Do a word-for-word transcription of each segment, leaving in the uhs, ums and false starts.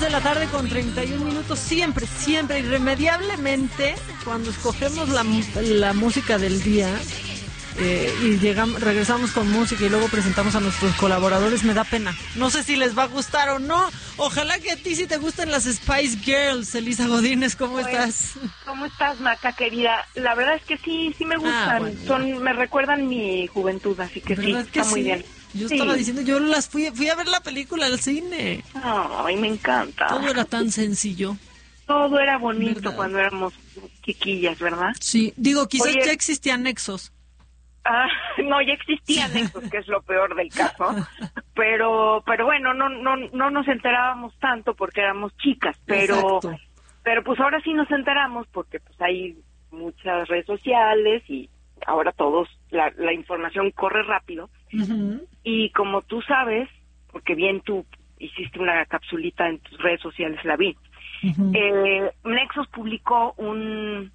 de la tarde con treinta y un minutos. Siempre, siempre, irremediablemente, cuando escogemos la, la música del día eh, y llegamos, regresamos con música y luego presentamos a nuestros colaboradores, me da pena. No sé si les va a gustar o no. Ojalá que a ti sí te gusten las Spice Girls. Elisa Godínez, ¿cómo pues, estás? ¿Cómo estás, Maca, querida? La verdad es que sí, sí me gustan. Ah, bueno. Son, me recuerdan mi juventud, así que sí, que está sí? muy bien. Yo sí. estaba diciendo, yo las fui, fui a ver la película al cine. Ay, me encanta. Todo era tan sencillo. Todo era bonito, ¿verdad? Cuando éramos chiquillas, ¿verdad? Sí, digo, quizás Oye, ya existían Nexos. Ah, no, ya existían Nexos, que es lo peor del caso. Pero, pero bueno, no, no, no nos enterábamos tanto porque éramos chicas, pero, Exacto. pero pues ahora sí nos enteramos porque pues hay muchas redes sociales y ahora todos, la, la información corre rápido. Uh-huh. Y como tú sabes, porque bien tú hiciste una capsulita en tus redes sociales, la vi, uh-huh. eh, Nexos publicó un,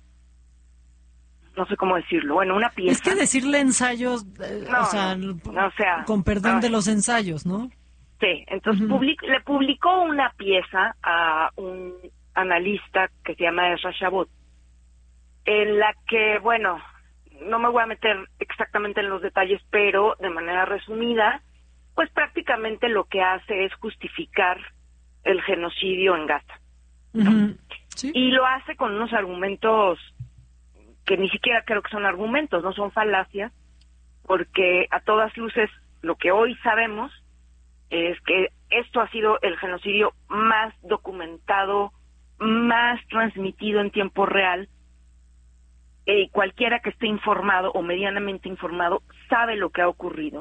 no sé cómo decirlo, bueno, una pieza. Es que decirle ensayos, eh, no, o, sea, no, no, o sea, con perdón no, de los ensayos, ¿no? Sí, entonces uh-huh. public, le publicó una pieza a un analista que se llama Ezra Shabot, en la que, bueno, no me voy a meter exactamente en los detalles, pero de manera resumida, pues prácticamente lo que hace es justificar el genocidio en Gaza. ¿No? Uh-huh. ¿Sí? Y lo hace con unos argumentos que ni siquiera creo que son argumentos, no son falacias, porque a todas luces lo que hoy sabemos es que esto ha sido el genocidio más documentado, más transmitido en tiempo real. Eh, cualquiera que esté informado o medianamente informado sabe lo que ha ocurrido.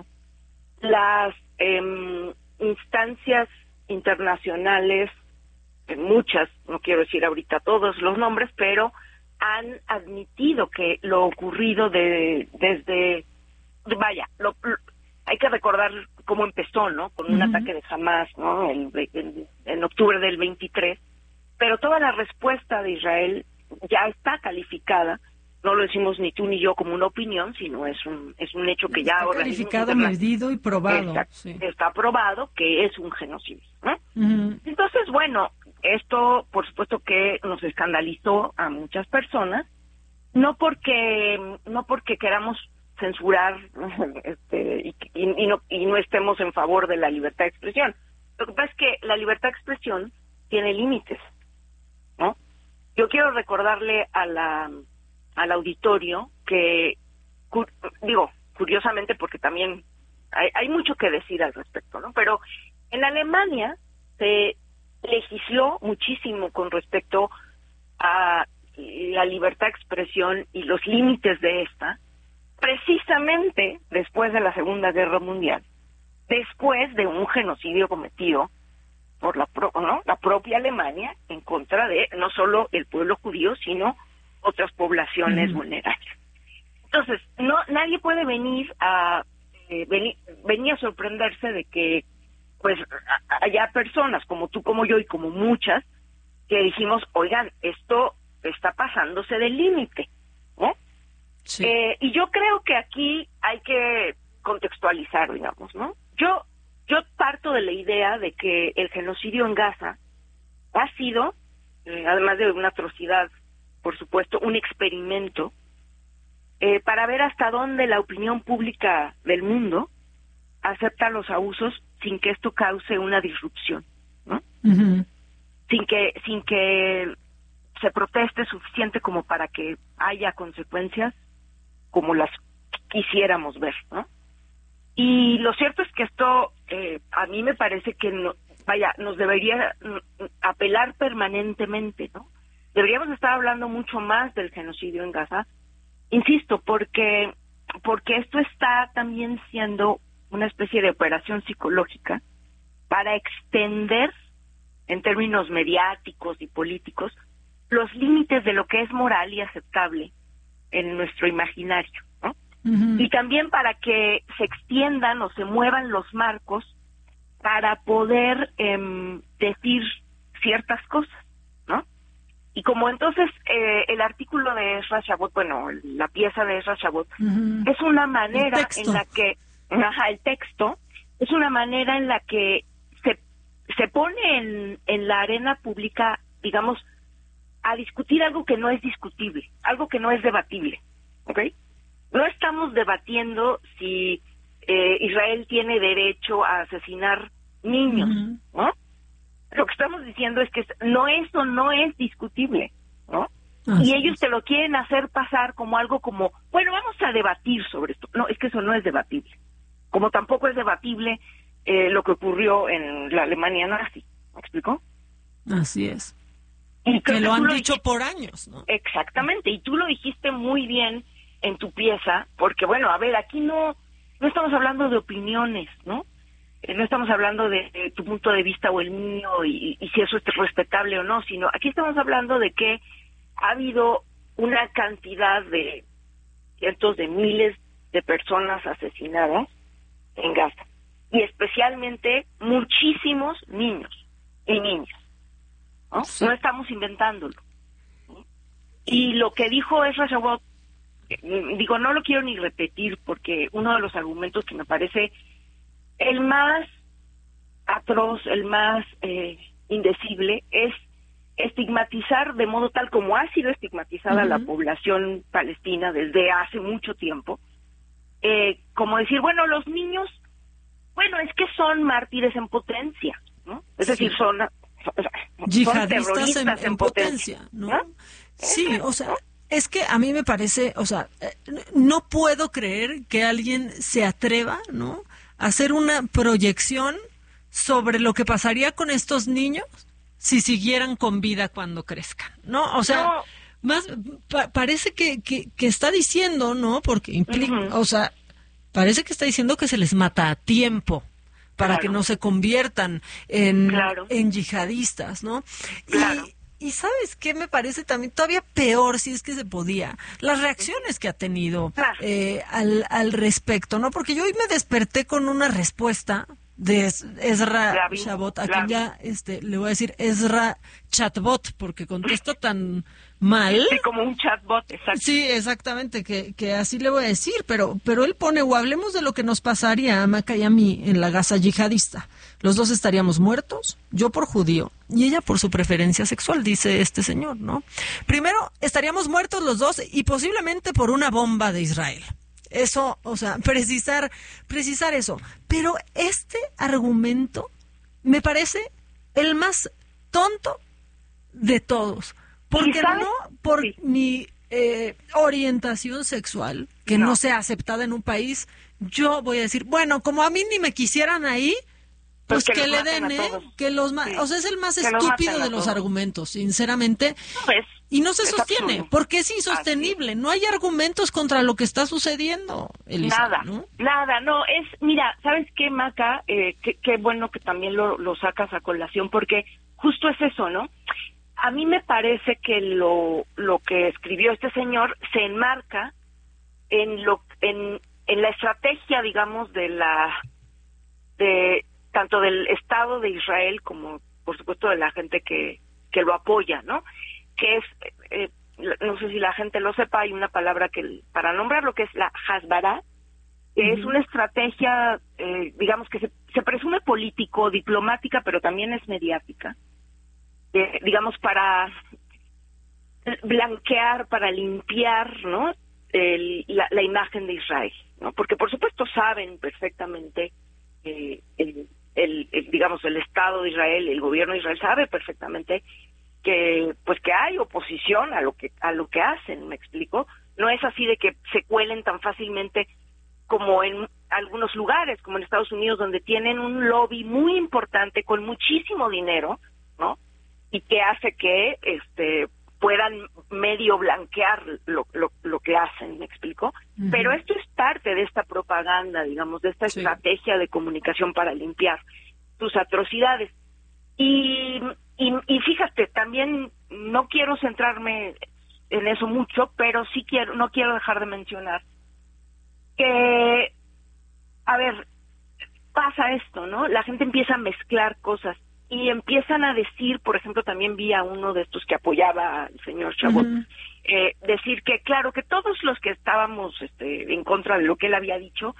Las eh, instancias internacionales, eh, muchas, no quiero decir ahorita todos los nombres, pero han admitido que lo ocurrido de, desde, vaya, lo, lo, hay que recordar cómo empezó, ¿no? Con un uh-huh. ataque de Hamás, ¿no? En, en, en octubre del veintitrés, pero toda la respuesta de Israel ya está calificada. No lo decimos ni tú ni yo como una opinión, sino es un es un hecho que ya... Está calificado, medido y probado. Está, sí. está probado que es un genocidio, ¿no? Uh-huh. Entonces, bueno, esto por supuesto que nos escandalizó a muchas personas, no porque no porque queramos censurar este, y, y, y, no, y no estemos en favor de la libertad de expresión. Lo que pasa es que la libertad de expresión tiene límites, ¿no? Yo quiero recordarle a la... al auditorio que, cu- digo, curiosamente porque también hay, hay mucho que decir al respecto, ¿no? Pero en Alemania se legisló muchísimo con respecto a la libertad de expresión y los límites de esta, precisamente después de la Segunda Guerra Mundial, después de un genocidio cometido por la, pro- ¿no? la propia Alemania en contra de no solo el pueblo judío, sino otras poblaciones uh-huh. vulnerables. Entonces, no nadie puede venir a eh, venir, venir a sorprenderse de que pues a, haya personas como tú, como yo y como muchas que dijimos, oigan, esto está pasándose del límite, ¿no? Sí. Eh, y yo creo que aquí hay que contextualizar, digamos, ¿no? Yo yo parto de la idea de que el genocidio en Gaza ha sido, eh, además de una atrocidad, por supuesto, un experimento eh, para ver hasta dónde la opinión pública del mundo acepta los abusos sin que esto cause una disrupción, ¿no? Uh-huh. Sin que sin que se proteste suficiente como para que haya consecuencias como las quisiéramos ver, ¿no? Y lo cierto es que esto eh, a mí me parece que no, vaya, nos debería apelar permanentemente, ¿no? Deberíamos estar hablando mucho más del genocidio en Gaza, insisto, porque porque esto está también siendo una especie de operación psicológica para extender, en términos mediáticos y políticos, los límites de lo que es moral y aceptable en nuestro imaginario, ¿no? Uh-huh. Y también para que se extiendan o se muevan los marcos para poder eh, decir ciertas cosas, ¿no? Y como entonces eh, el artículo de Ezra Shabot, bueno, la pieza de Ezra Shabot, uh-huh. es una manera en la que, ajá, el texto, es una manera en la que se, se pone en, en la arena pública, digamos, a discutir algo que no es discutible, algo que no es debatible, ¿ok? No estamos debatiendo si eh, Israel tiene derecho a asesinar niños, uh-huh. ¿no? Lo que estamos diciendo es que no, eso no es discutible, ¿no? Así y ellos es. Te lo quieren hacer pasar como algo como, bueno, vamos a debatir sobre esto. No, es que eso no es debatible. Como tampoco es debatible eh, lo que ocurrió en la Alemania nazi, ¿me explicó? Así es. Y que lo han lo dicho dijiste, por años, ¿no? Exactamente, y tú lo dijiste muy bien en tu pieza, porque bueno, a ver, aquí no, no estamos hablando de opiniones, ¿no? Eh, no estamos hablando de, de tu punto de vista o el mío y, y si eso es respetable o no, sino aquí estamos hablando de que ha habido una cantidad de cientos de miles de personas asesinadas en Gaza, y especialmente muchísimos niños y niñas, ¿no? Sí. No estamos inventándolo. ¿Sí? Y lo que dijo Ezra Shabot, digo, no lo quiero ni repetir porque uno de los argumentos que me parece el más atroz, el más eh, indecible, es estigmatizar de modo tal como ha sido estigmatizada uh-huh. la población palestina desde hace mucho tiempo, eh, como decir, bueno, los niños, bueno, es que son mártires en potencia, ¿no? Es sí. decir, son, son yihadistas en, en, en potencia, potencia, ¿no? ¿no? Sí, o sea, es que a mí me parece, o sea, no puedo creer que alguien se atreva, ¿no?, a hacer una proyección sobre lo que pasaría con estos niños si siguieran con vida cuando crezcan, ¿no? O sea, no. más pa- parece que, que, que está diciendo, ¿no? Porque implica, uh-huh. o sea, parece que está diciendo que se les mata a tiempo para claro. que no se conviertan en, claro. en yihadistas, ¿no? Claro. Y, y ¿sabes qué me parece también todavía peor, si es que se podía? Las reacciones que ha tenido claro. eh, al, al respecto, ¿no? Porque yo hoy me desperté con una respuesta de Ezra Shabot, a quien ya este, le voy a decir Ezra Chatbot, porque contesta tan mal. Sí, como un chatbot, exacto. Sí, exactamente, que, que así le voy a decir, pero, pero él pone, o hablemos de lo que nos pasaría a Maca y a mí en la Gaza yihadista. Los dos estaríamos muertos, yo por judío y ella por su preferencia sexual, dice este señor, ¿no? Primero, estaríamos muertos los dos y posiblemente por una bomba de Israel. Eso, o sea, precisar, precisar eso. Pero este argumento me parece el más tonto de todos. Porque no por sí. mi eh, orientación sexual, que no. no sea aceptada en un país, yo voy a decir, bueno, como a mí ni me quisieran ahí, pues, pues que, que le den, ¿eh? Que los ma- sí. O sea, es el más que estúpido de los todos. argumentos, sinceramente. Pues, y no se sostiene, absurdo. Porque es insostenible. Así. No hay argumentos contra lo que está sucediendo, Elisa. Nada, ¿no? nada, no. Es, mira, ¿sabes qué, Maca? Eh, qué, qué bueno que también lo, lo sacas a colación, porque justo es eso, ¿no? A mí me parece que lo, lo que escribió este señor se enmarca en lo, en, en la estrategia, digamos, de la, de tanto del Estado de Israel como, por supuesto, de la gente que, que lo apoya, ¿no? Que es, eh, no sé si la gente lo sepa, hay una palabra que, para nombrar lo que es la hasbara, que uh-huh. es una estrategia, eh, digamos, que se, se presume político, diplomática, pero también es mediática, eh, digamos, para blanquear, para limpiar, ¿no?, el, la, la imagen de Israel, ¿no? Porque, por supuesto, saben perfectamente eh, el El, el, digamos, el Estado de Israel, el gobierno de Israel sabe perfectamente que, pues, que hay oposición a lo que a lo que hacen, ¿me explico? No es así de que se cuelen tan fácilmente como en algunos lugares, como en Estados Unidos, donde tienen un lobby muy importante con muchísimo dinero, ¿no? Y que hace que, este, puedan medio blanquear lo, lo, lo que hacen, ¿me explico? Uh-huh. Pero esto es parte de esta propaganda, digamos, de esta sí. estrategia de comunicación para limpiar tus atrocidades. Y, y, y fíjate, también no quiero centrarme en eso mucho, pero sí quiero, no quiero dejar de mencionar que, a ver, pasa esto, ¿no? La gente empieza a mezclar cosas. Y empiezan a decir, por ejemplo, también vi a uno de estos que apoyaba al señor Chabot, uh-huh. eh, decir que, claro, que todos los que estábamos este, en contra de lo que él había dicho,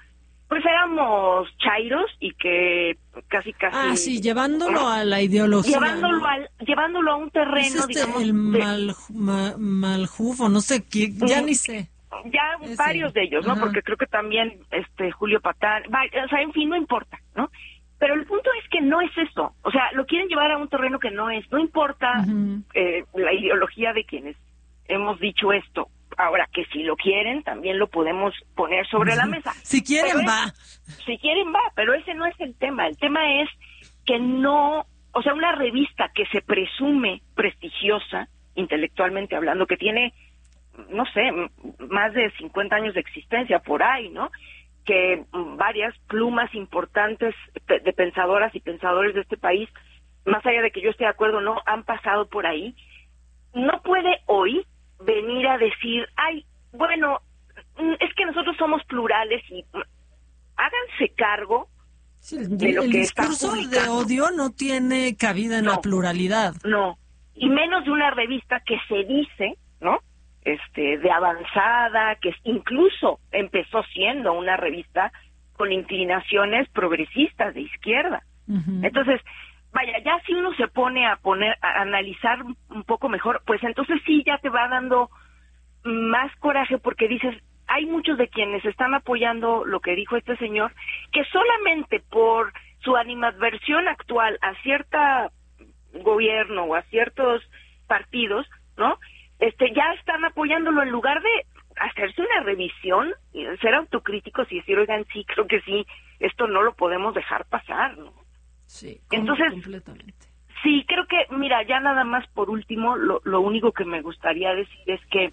pues éramos chairos y que casi casi ah sí llevándolo ¿no? a la ideología llevándolo ¿no? al llevándolo a un terreno es este, digamos el de, mal ma, maljufo no sé qué ya ni sé ya Ese. varios de ellos, ¿no? Ajá. Porque creo que también este Julio Patán, o sea, en fin, no importa, ¿no? Pero el punto es que no es eso, o sea, lo quieren llevar a un terreno que no es, no importa uh-huh. eh, la ideología de quienes hemos dicho esto. Ahora, que si lo quieren, también lo podemos poner sobre uh-huh. la mesa. Si quieren, pero va. Es, si quieren, va, pero ese no es el tema. El tema es que no, o sea, una revista que se presume prestigiosa, intelectualmente hablando, que tiene no sé, más de cincuenta años de existencia por ahí, ¿no? Que varias plumas importantes de pensadoras y pensadores de este país, más allá de que yo esté de acuerdo, no, han pasado por ahí, no puede hoy venir a decir, ay, bueno, es que nosotros somos plurales y háganse cargo sí, de lo el que está publicando. El discurso de odio no tiene cabida en no, la pluralidad. No, y menos de una revista que se dice, ¿no?, este, de avanzada, que incluso empezó siendo una revista con inclinaciones progresistas de izquierda. Uh-huh. Entonces, vaya, ya si uno se pone a poner, a analizar un poco mejor, pues entonces sí ya te va dando más coraje porque dices, hay muchos de quienes están apoyando lo que dijo este señor, que solamente por su animadversión actual a cierta gobierno o a ciertos partidos, ¿no?, este ya están apoyándolo en lugar de hacerse una revisión, ser autocríticos y decir, oigan, sí, creo que sí, esto no lo podemos dejar pasar, ¿no? Sí, entonces, completamente. Sí, creo que, mira, ya nada más por último, lo, lo único que me gustaría decir es que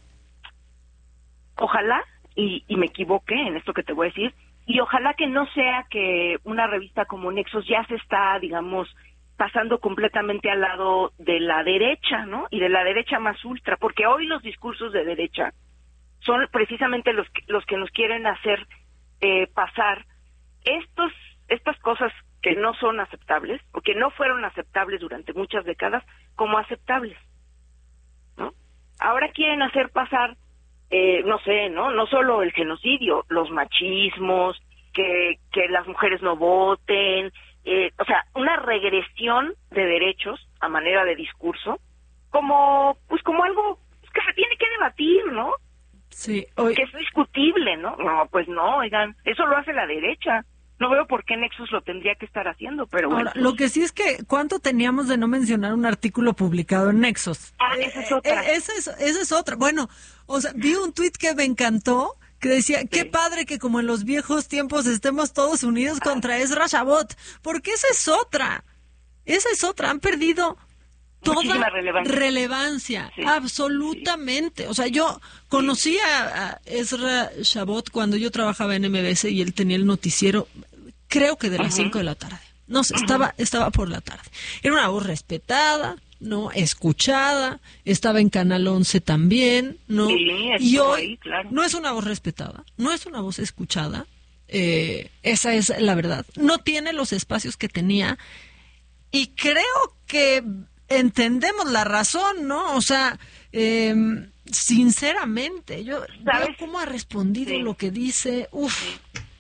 ojalá, y, y me equivoqué en esto que te voy a decir, y ojalá que no sea que una revista como Nexos ya se está, digamos, pasando completamente al lado de la derecha, ¿no? Y de la derecha más ultra, porque hoy los discursos de derecha son precisamente los que, los que nos quieren hacer eh, pasar estos estas cosas que no son aceptables, o que no fueron aceptables durante muchas décadas, como aceptables, ¿no? Ahora quieren hacer pasar, eh, no sé, ¿no? No solo el genocidio, los machismos, que, que las mujeres no voten, Eh, o sea, una regresión de derechos a manera de discurso, como pues como algo que se tiene que debatir, ¿no? Sí. Hoy... Que es discutible, ¿no? No, pues no, oigan, eso lo hace la derecha. No veo por qué Nexus lo tendría que estar haciendo, pero bueno. Ahora, lo que sí es que, ¿cuánto teníamos de no mencionar un artículo publicado en Nexus? Ah, esa es otra. Eh, esa es, esa es otra. Bueno, o sea, vi un tuit que me encantó, que decía, sí. Qué padre que como en los viejos tiempos estemos todos unidos ah. contra Ezra Shabot, porque esa es otra, esa es otra, han perdido toda relevancia, relevancia sí. absolutamente. Sí. O sea, yo conocí a Ezra Shabot cuando yo trabajaba en M B S y él tenía el noticiero, creo que de las cinco uh-huh. de la tarde, no sé, uh-huh. estaba, estaba por la tarde. Era una voz respetada, ¿no? Escuchada, estaba en Canal once también, ¿no? Sí, y hoy ahí, claro. no es una voz respetada, no es una voz escuchada, eh, esa es la verdad. No tiene los espacios que tenía y creo que entendemos la razón, ¿no? O sea, eh, sinceramente, yo ¿sabes veo cómo ha respondido sí. lo que dice, uff. Sí.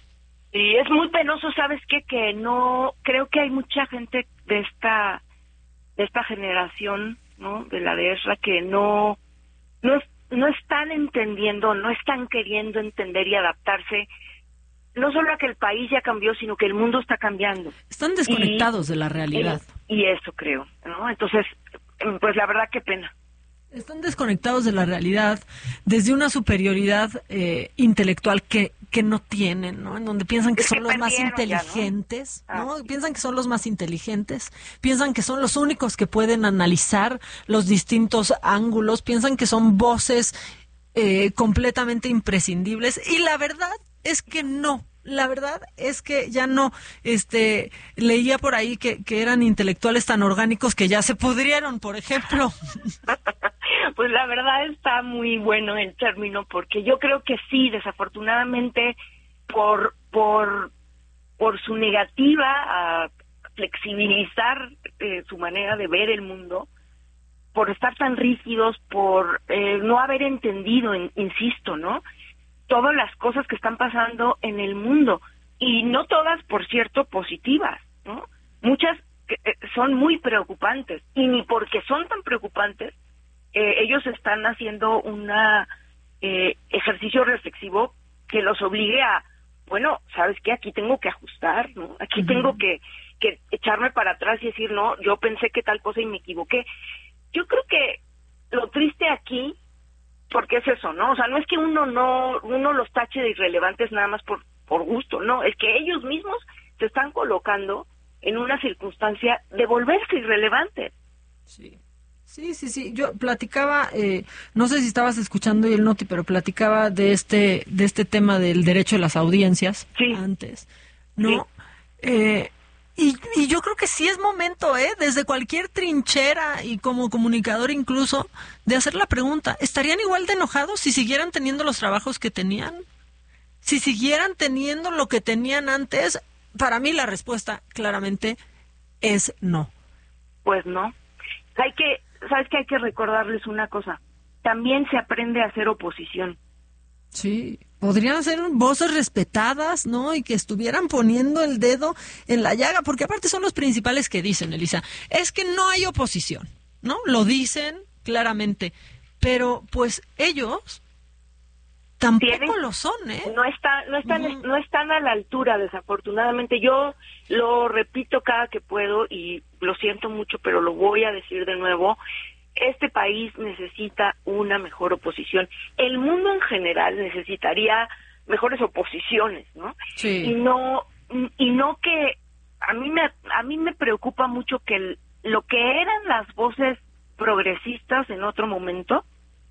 Y es muy penoso, ¿sabes qué? Que no, creo que hay mucha gente de esta de esta generación, ¿no?, de la de Ezra, que no no no están entendiendo, no están queriendo entender y adaptarse, no solo a que el país ya cambió, sino que el mundo está cambiando. Están desconectados y, de la realidad. Y, y eso creo, ¿no? Entonces, pues la verdad, qué pena. Están desconectados de la realidad desde una superioridad eh, intelectual que, que no tienen, ¿no? En donde piensan que es son que los más inteligentes, ya, ¿no? ¿no? Ah. Piensan que son los más inteligentes, piensan que son los únicos que pueden analizar los distintos ángulos, piensan que son voces eh, completamente imprescindibles, y la verdad es que no. La verdad es que ya no, este, leía por ahí que, que eran intelectuales tan orgánicos que ya se pudrieron, por ejemplo. Pues la verdad está muy bueno el término, porque yo creo que sí, desafortunadamente, por por por su negativa a flexibilizar eh, su manera de ver el mundo, por estar tan rígidos, por eh, no haber entendido, en, insisto, ¿no?, todas las cosas que están pasando en el mundo. y no todas, por cierto, positivas, ¿no? Muchas que, eh, son muy preocupantes, y ni porque son tan preocupantes, eh, ellos están haciendo un eh, ejercicio reflexivo que los obligue a, bueno, ¿sabes qué? Aquí tengo que ajustar, ¿no? Aquí uh-huh. tengo que, que echarme para atrás y decir, no, yo pensé que tal cosa y me equivoqué. Yo creo que lo triste aquí, porque es eso, ¿no? O sea, no es que uno no uno los tache de irrelevantes nada más por, por gusto, no, es que ellos mismos se están colocando en una circunstancia de volverse irrelevantes. Sí. Sí, sí, sí. Yo platicaba, eh, no sé si estabas escuchando el noti, pero platicaba de este de este tema del derecho de las audiencias sí. antes, ¿no? Sí. Eh, y, y yo creo que sí es momento, ¿eh? Desde cualquier trinchera y como comunicador incluso, de hacer la pregunta, ¿estarían igual de enojados si siguieran teniendo los trabajos que tenían? Si siguieran teniendo lo que tenían antes, para mí la respuesta claramente es no. Pues no. Hay que ¿Sabes que hay que recordarles una cosa? También se aprende a hacer oposición. Sí, podrían ser voces respetadas, ¿no? Y que estuvieran poniendo el dedo en la llaga, porque aparte son los principales que dicen, Elisa, es que no hay oposición, ¿no? Lo dicen claramente, pero pues ellos tampoco ¿Tienen? Lo son, ¿eh? No, está, no, están, uh-huh. no están a la altura, desafortunadamente. Yo lo repito cada que puedo y lo siento mucho, pero lo voy a decir de nuevo. Este país necesita una mejor oposición. El mundo en general necesitaría mejores oposiciones, ¿no? Sí. Y no y no que a mí me a mí me preocupa mucho que el, lo que eran las voces progresistas en otro momento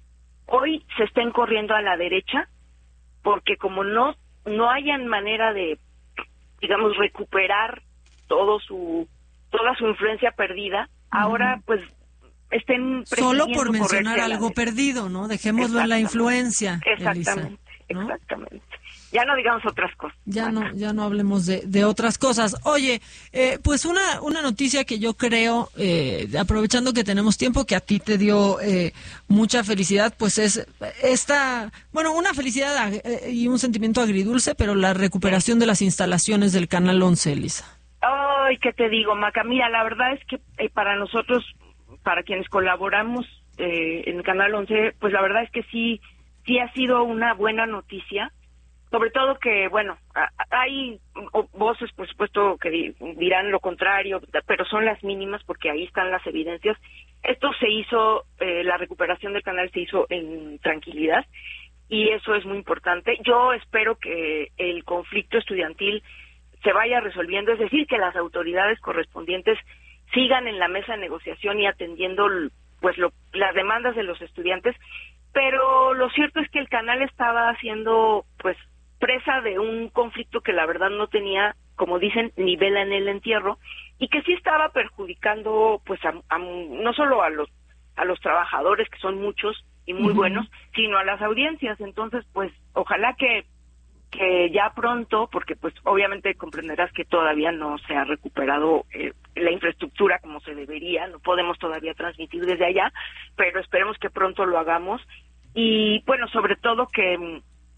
hoy se estén corriendo a la derecha, porque como no no hayan manera de, digamos, recuperar todo su toda su influencia perdida, uh-huh. ahora pues estén solo por mencionar algo perdido, ¿no? Dejémoslo en la influencia. Exactamente, Elisa, ¿no? exactamente. Ya no digamos otras cosas. Ya no, ya no hablemos de, de otras cosas. Oye, eh, pues una, una noticia que yo creo, eh, aprovechando que tenemos tiempo, que a ti te dio eh, mucha felicidad, pues es esta, bueno, una felicidad eh, y un sentimiento agridulce, pero la recuperación de las instalaciones del Canal once, Elisa. Ay, ¿qué te digo, Maca? Mira, la verdad es que eh, para nosotros, para quienes colaboramos eh, en el Canal once, pues la verdad es que sí, sí ha sido una buena noticia. Sobre todo que, bueno, hay voces, por supuesto, que dirán lo contrario, pero son las mínimas porque ahí están las evidencias. Esto se hizo, eh, la recuperación del canal se hizo en tranquilidad y eso es muy importante. Yo espero que el conflicto estudiantil se vaya resolviendo, es decir, que las autoridades correspondientes sigan en la mesa de negociación y atendiendo pues lo, las demandas de los estudiantes, pero lo cierto es que el canal estaba haciendo, pues, presa de un conflicto que la verdad no tenía, como dicen, ni vela en el entierro, y que sí estaba perjudicando, pues, a, a, no solo a los a los trabajadores, que son muchos y muy uh-huh. buenos, sino a las audiencias. Entonces, pues, ojalá que que ya pronto, porque pues obviamente comprenderás que todavía no se ha recuperado eh, la infraestructura como se debería, no podemos todavía transmitir desde allá, pero esperemos que pronto lo hagamos. Y bueno, sobre todo que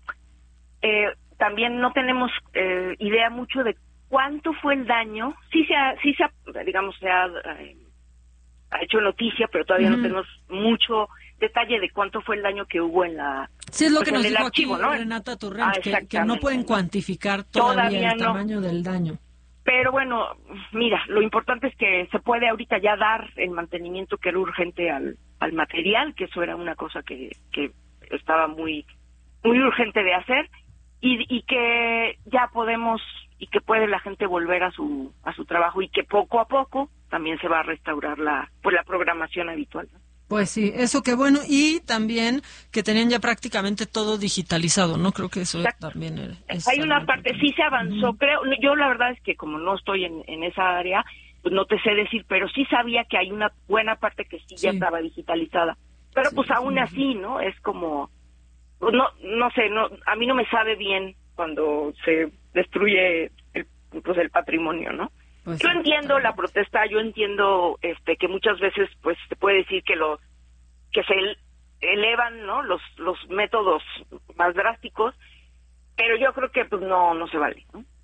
eh, también no tenemos eh, idea mucho de cuánto fue el daño. Sí se ha, sí se ha, digamos, se ha, eh, ha hecho noticia, pero todavía uh-huh. no tenemos mucho detalle de cuánto fue el daño que hubo en la sí es lo pues que nos dijo archivo, aquí ¿no? Renata Torrent, ah, que, que no pueden cuantificar todavía, todavía el no. tamaño del daño. Pero bueno, mira, lo importante es que se puede ahorita ya dar el mantenimiento que era urgente al, al material, que eso era una cosa que, que estaba muy muy urgente de hacer, y, y que ya podemos y que puede la gente volver a su a su trabajo y que poco a poco también se va a restaurar la pues la programación habitual, ¿no? Pues sí, eso qué bueno, y también que tenían ya prácticamente todo digitalizado, ¿no? Creo que eso Exacto. también es... Hay una parte, sí se avanzó, uh-huh. creo, yo la verdad es que como no estoy en, en esa área, pues no te sé decir, pero sí sabía que hay una buena parte que sí, sí. ya estaba digitalizada, pero sí, pues aún sí, así, ¿no? Es como, no no sé, no a mí no me sabe bien cuando se destruye el, pues el patrimonio, ¿no? Pues yo entiendo la protesta, yo entiendo este que muchas veces pues se puede decir que los que se elevan, ¿no? los los métodos más drásticos, pero yo creo que pues no no se vale, ¿no?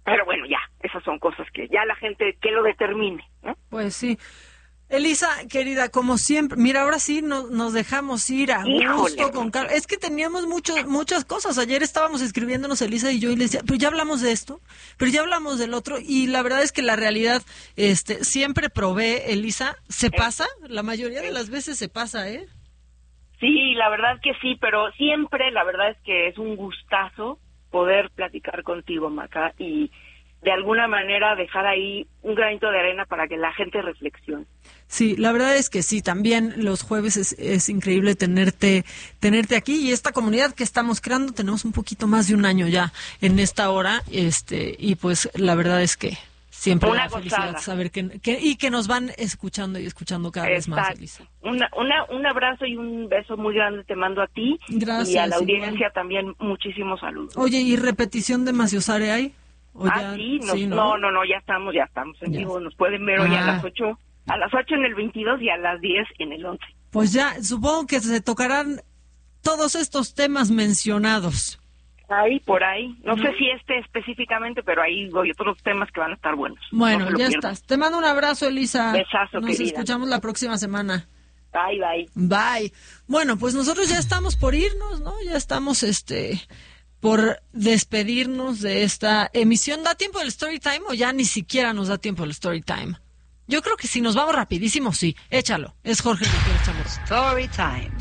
Pero bueno, ya, esas son cosas que ya la gente que lo determine, ¿no? Pues sí. Elisa, querida, como siempre, mira, ahora sí no, nos dejamos ir a gusto con Carlos. Es que teníamos mucho, muchas cosas. Ayer estábamos escribiéndonos Elisa y yo y le decía, pero ya hablamos de esto, pero ya hablamos del otro, y la verdad es que la realidad este, siempre provee, Elisa, se pasa, la mayoría de las veces se pasa, ¿eh? Sí, la verdad que sí, pero siempre la verdad es que es un gustazo poder platicar contigo, Maca, y de alguna manera dejar ahí un granito de arena para que la gente reflexione. Sí, la verdad es que sí, también los jueves es, es increíble tenerte tenerte aquí, y esta comunidad que estamos creando, tenemos un poquito más de un año ya en esta hora, este y pues la verdad es que siempre una felicidad saber que, que y que nos van escuchando y escuchando cada Exacto. vez más, Elisa. Una, una, un abrazo y un beso muy grande te mando a ti. Gracias, y a la audiencia igual. También muchísimos saludos. Oye, ¿y repetición de Maciosare hay? Ah, ya, sí, nos, sí ¿no? no, no, no, ya estamos, ya estamos en ya. vivo, nos pueden ver hoy ah. a las ocho, a las ocho en el veintidós y a las diez en el once. Pues ya, supongo que se tocarán todos estos temas mencionados. Ahí, por ahí, no, no sé si este específicamente, pero ahí hay otros temas que van a estar buenos. Bueno, no ya pierdan. Estás. Te mando un abrazo, Elisa. Besazo, Nos querida. escuchamos la próxima semana. Bye, bye. Bye. Bueno, pues nosotros ya estamos por irnos, ¿no? Ya estamos, este... por despedirnos de esta emisión. ¿Da tiempo el story time o ya ni siquiera nos da tiempo el story time? Yo creo que si nos vamos rapidísimo, sí. Échalo. Es Jorge Gutiérrez Chamorro. Story time.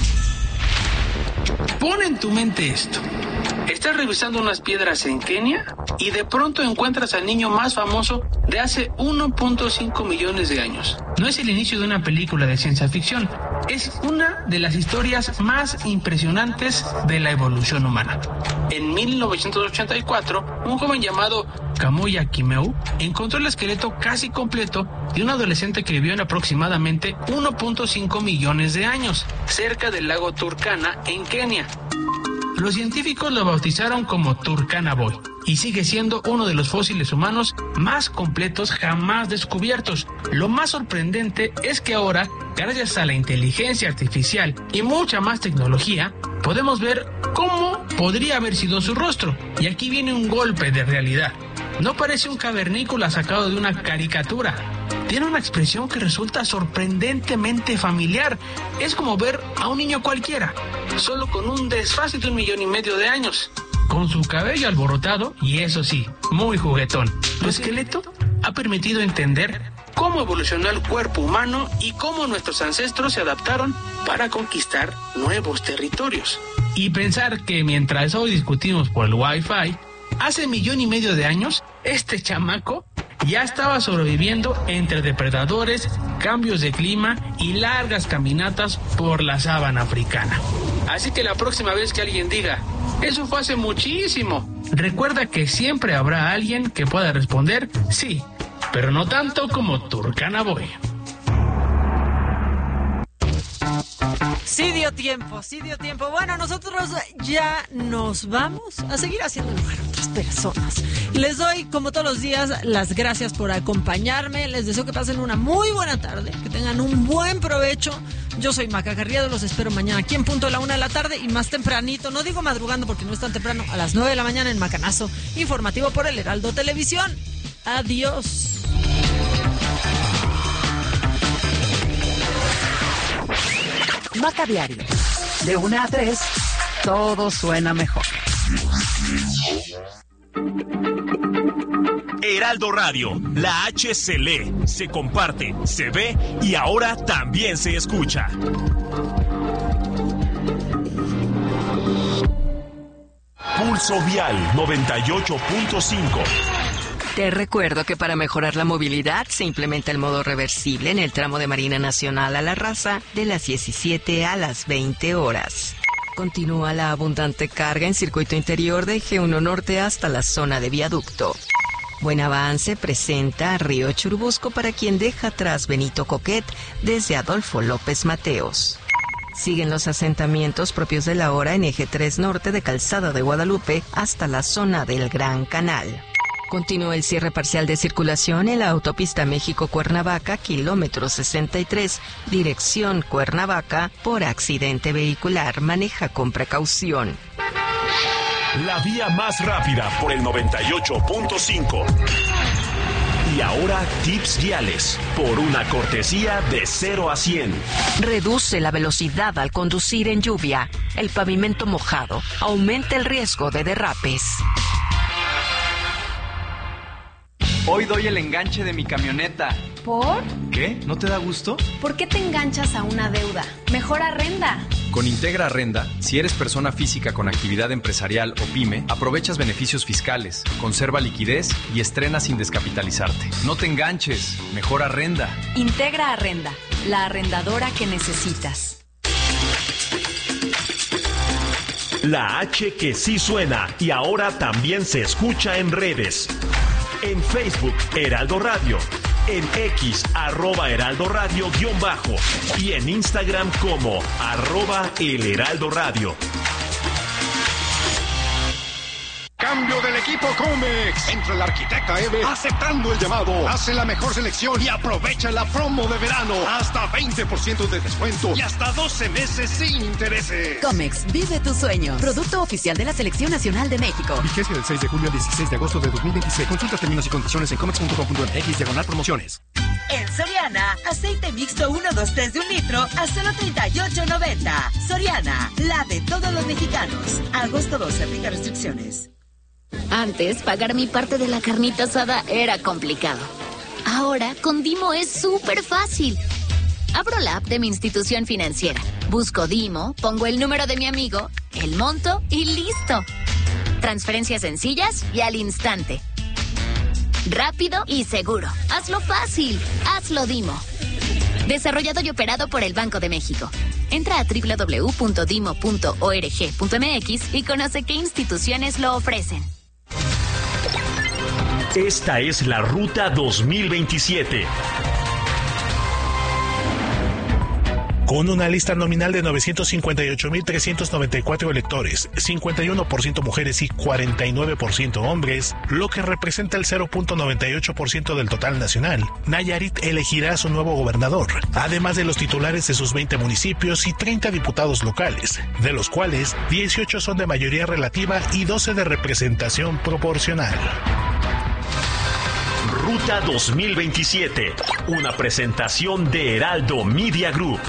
Pon en tu mente esto. Estás revisando unas piedras en Kenia y de pronto encuentras al niño más famoso de hace uno punto cinco millones de años. No es el inicio de una película de ciencia ficción, es una de las historias más impresionantes de la evolución humana. En mil novecientos ochenta y cuatro, un joven llamado Kamuya Kimeu encontró el esqueleto casi completo de un adolescente que vivió en aproximadamente uno punto cinco millones de años, cerca del lago Turkana en Kenia. Los científicos lo bautizaron como Turkana Boy y sigue siendo uno de los fósiles humanos más completos jamás descubiertos. Lo más sorprendente es que ahora, gracias a la inteligencia artificial y mucha más tecnología, podemos ver cómo podría haber sido su rostro. Y aquí viene un golpe de realidad. No parece un cavernícola sacado de una caricatura. Tiene una expresión que resulta sorprendentemente familiar. Es como ver a un niño cualquiera, solo con un desfase de un millón y medio de años, con su cabello alborotado y eso sí, muy juguetón. Su esqueleto ha permitido entender cómo evolucionó el cuerpo humano y cómo nuestros ancestros se adaptaron para conquistar nuevos territorios. Y pensar que mientras hoy discutimos por el Wi-Fi, hace millón y medio de años, este chamaco ya estaba sobreviviendo entre depredadores, cambios de clima y largas caminatas por la sabana africana. Así que la próxima vez que alguien diga, eso fue hace muchísimo, recuerda que siempre habrá alguien que pueda responder, sí, pero no tanto como Turkana Boy. Sí dio tiempo, sí dio tiempo. Bueno, nosotros ya nos vamos a seguir haciendo lugar a otras personas. Les doy, como todos los días, las gracias por acompañarme. Les deseo que pasen una muy buena tarde, que tengan un buen provecho. Yo soy Maca Carriado, los espero mañana aquí en punto de la una de la tarde y más tempranito, no digo madrugando porque no es tan temprano, a las nueve de la mañana en Macanazo Informativo por el Heraldo Televisión. Adiós. Maca Diario. De una a tres, todo suena mejor. Heraldo Radio, la H se lee, se comparte, se ve y ahora también se escucha. Pulso Vial noventa y ocho punto cinco. Te recuerdo que para mejorar la movilidad se implementa el modo reversible en el tramo de Marina Nacional a La Raza de las diecisiete a las veinte horas. Continúa la abundante carga en circuito interior de G uno Norte hasta la zona de viaducto. Buen avance presenta Río Churubusco para quien deja atrás Benito Coquet desde Adolfo López Mateos. Siguen los asentamientos propios de la hora en Eje tres Norte de Calzada de Guadalupe hasta la zona del Gran Canal. Continúa el cierre parcial de circulación en la autopista México-Cuernavaca, kilómetro sesenta y tres, dirección Cuernavaca, por accidente vehicular. Maneja con precaución. La vía más rápida por el noventa y ocho punto cinco. Y ahora tips viales por una cortesía de cero a cien. Reduce la velocidad al conducir en lluvia. El pavimento mojado aumenta el riesgo de derrapes. Hoy doy el enganche de mi camioneta. ¿Por? ¿Qué? ¿No te da gusto? ¿Por qué te enganchas a una deuda? Mejor arrenda. Con Integra Arrenda, si eres persona física con actividad empresarial o pyme, aprovechas beneficios fiscales, conserva liquidez y estrena sin descapitalizarte. No te enganches, mejor arrenda. Integra Arrenda, la arrendadora que necesitas. La H que sí suena y ahora también se escucha en redes. En Facebook, Heraldo Radio. En X, arroba Heraldo Radio guión bajo. Y en Instagram como arroba El Heraldo Radio. Cambio del equipo Comex. Entra el arquitecta Eve aceptando el llamado. Hace la mejor selección y aprovecha la promo de verano. Hasta veinte por ciento de descuento y hasta doce meses sin intereses. Comex, vive tu sueño. Producto oficial de la Selección Nacional de México. Vigencia del seis de julio al dieciséis de agosto de dos mil veintiséis. Consulta términos y condiciones en comex punto com punto m x diagonal promociones. En Soriana, aceite mixto uno, dos, tres de un litro a solo treinta y ocho noventa. Soriana, la de todos los mexicanos. Agosto doce, aplica restricciones. Antes, pagar mi parte de la carnita asada era complicado. Ahora, con Dimo es súper fácil. Abro la app de mi institución financiera, busco Dimo, pongo el número de mi amigo, el monto y listo. Transferencias sencillas y al instante. Rápido y seguro. Hazlo fácil. Hazlo Dimo. Desarrollado y operado por el Banco de México. Entra a doble u doble u doble u punto dimo punto org punto m x y conoce qué instituciones lo ofrecen. Esta es la Ruta dos mil veintisiete. Con una lista nominal de novecientos cincuenta y ocho mil trescientos noventa y cuatro electores, cincuenta y uno por ciento mujeres y cuarenta y nueve por ciento hombres, lo que representa el cero punto noventa y ocho por ciento del total nacional, Nayarit elegirá a su nuevo gobernador, además de los titulares de sus veinte municipios y treinta diputados locales, de los cuales dieciocho son de mayoría relativa y doce de representación proporcional. Ruta dos mil veintisiete, una presentación de Heraldo Media Group.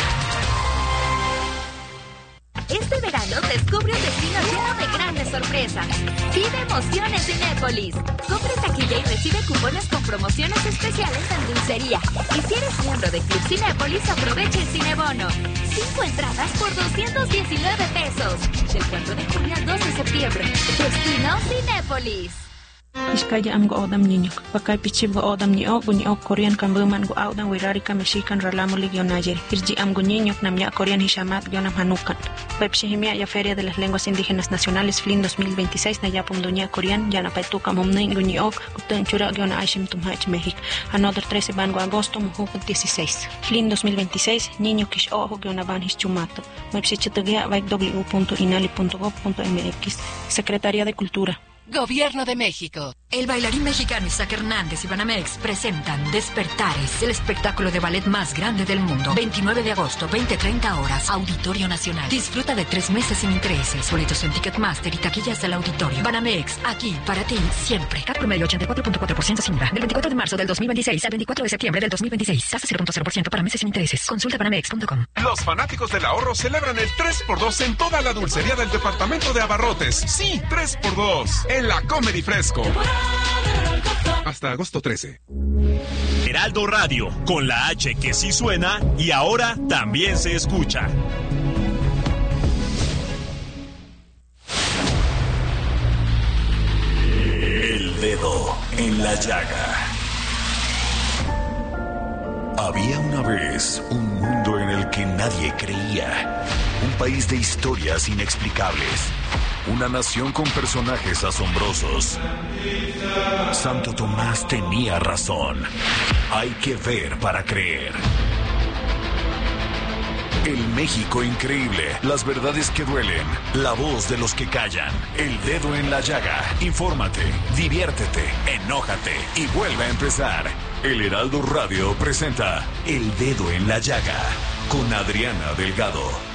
Este verano descubre un destino lleno de grandes sorpresas. Vive emociones en Cinépolis. Compre taquilla y recibe cupones con promociones especiales en dulcería. Y si eres miembro de Club Cinépolis, aprovecha el Cinebono. Cinco entradas por doscientos diecinueve pesos. Del cuatro de junio al dos de septiembre. Destino Cinépolis. Iskaya am go odam ninyok. Pakai pichib go odam ni ok bunyi ok Korean kan buman go awdan wirari ka Mexican ralamo ligyo nayer. Irji am go ninyok nam ya Korean hishamat gyo nam hanukan. Pepshihimia ya Feria de las Lenguas Indígenas Nacionales F L I N dos mil veintiséis na ya pumdunya Korean ya na paituka momnen go ni ok kuten chura gyo na aishim tumhach México. Another trece ban go agosto muhu dieciséis. F L I N dos mil veintiséis niño kish ojo gyo na ban hischumato. Mepsichitugia vai w punto inali punto gov punto m x. Secretaría de Cultura. Gobierno de México. El bailarín mexicano Isaac Hernández y Banamex presentan Despertares, el espectáculo de ballet más grande del mundo. veintinueve de agosto, veinte treinta horas, Auditorio Nacional. Disfruta de tres meses sin intereses. Boletos en Ticketmaster y taquillas del auditorio. Banamex, aquí, para ti, siempre. Cat promedio ochenta y cuatro punto cuatro por ciento sin I V A. Del veinticuatro de marzo del dos mil veintiséis al veinticuatro de septiembre del dos mil veintiséis. Tasa cero punto cero por ciento para meses sin intereses. Consulta banamex punto com. Los fanáticos del ahorro celebran el tres por dos en toda la dulcería del departamento de abarrotes. Sí, tres por dos. En la Comedy Fresco. Hasta agosto trece. Heraldo Radio, con la H que sí suena y ahora también se escucha. El dedo en la llaga. Había una vez un mundo en el que nadie creía. Un país de historias inexplicables. Una nación con personajes asombrosos. Santo Tomás tenía razón. Hay que ver para creer. El México increíble. Las verdades que duelen. La voz de los que callan. El dedo en la llaga. Infórmate, diviértete, enójate y vuelve a empezar. El Heraldo Radio presenta El Dedo en la Llaga con Adriana Delgado.